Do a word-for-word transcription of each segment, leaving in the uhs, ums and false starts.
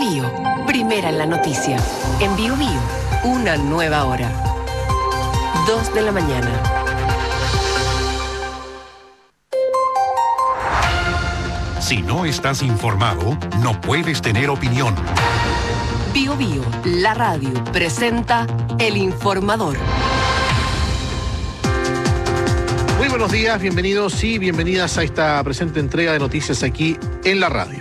Biobío, primera en la noticia. En Biobío, una nueva hora. Dos de la mañana. Si no estás informado, no puedes tener opinión. Biobío, la radio, presenta El Informador. Muy buenos días, bienvenidos y bienvenidas a esta presente entrega de noticias aquí en la radio.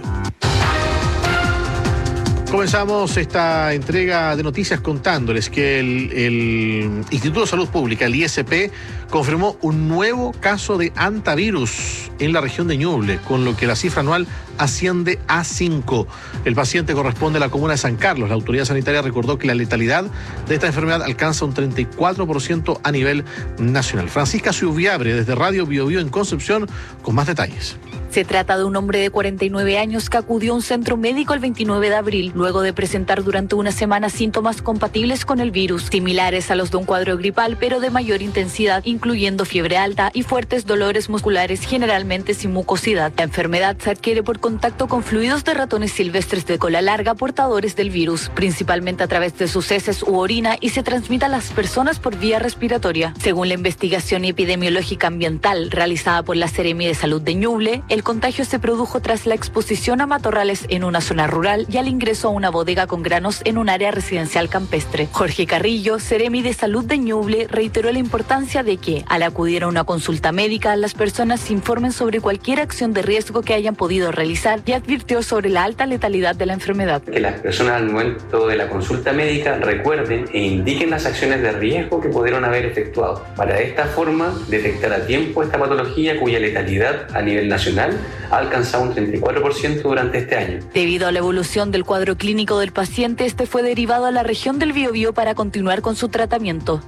Comenzamos esta entrega de noticias contándoles que el, el Instituto de Salud Pública, el I S P, confirmó un nuevo caso de hantavirus en la región de Ñuble, con lo que la cifra anual asciende a cinco. El paciente corresponde a la comuna de San Carlos. La autoridad sanitaria recordó que la letalidad de esta enfermedad alcanza un treinta y cuatro por ciento a nivel nacional. Francisca Ciubiabre, desde Radio Biobío en Concepción, con más detalles. Se trata de un hombre de cuarenta y nueve años que acudió a un centro médico el veintinueve de abril, luego de presentar durante una semana síntomas compatibles con el virus, similares a los de un cuadro gripal, pero de mayor intensidad, incluyendo fiebre alta y fuertes dolores musculares, generalmente sin mucosidad. La enfermedad se adquiere por contacto con fluidos de ratones silvestres de cola larga portadores del virus, principalmente a través de sus heces u orina, y se transmite a las personas por vía respiratoria. Según la investigación epidemiológica ambiental realizada por la Seremi de Salud de Ñuble, el contagio se produjo tras la exposición a matorrales en una zona rural y al ingreso a una bodega con granos en un área residencial campestre. Jorge Carrillo, Seremi de Salud de Ñuble, reiteró la importancia de que, al acudir a una consulta médica, las personas se informen sobre cualquier acción de riesgo que hayan podido realizar y advirtió sobre la alta letalidad de la enfermedad. Que las personas al momento de la consulta médica recuerden e indiquen las acciones de riesgo que pudieron haber efectuado, para de esta forma detectar a tiempo esta patología cuya letalidad a nivel nacional ha alcanzado un treinta y cuatro por ciento durante este año. Debido a la evolución del cuadro clínico del paciente, este fue derivado a la región del Biobío para continuar con su tratamiento.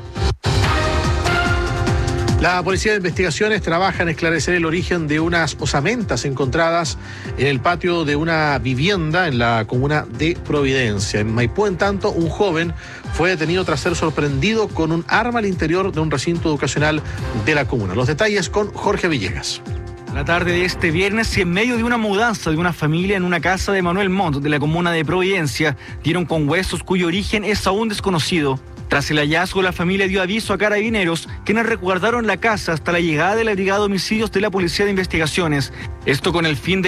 La Policía de Investigaciones trabaja en esclarecer el origen de unas osamentas encontradas en el patio de una vivienda en la comuna de Providencia. En Maipú, en tanto, un joven fue detenido tras ser sorprendido con un arma al interior de un recinto educacional de la comuna. Los detalles con Jorge Villegas. La tarde de este viernes, y en medio de una mudanza de una familia en una casa de Manuel Montt, de la comuna de Providencia, dieron con huesos cuyo origen es aún desconocido. Tras el hallazgo, la familia dio aviso a carabineros, quienes resguardaron la casa hasta la llegada de la Brigada de Homicidios de la Policía de Investigaciones. Esto con el fin de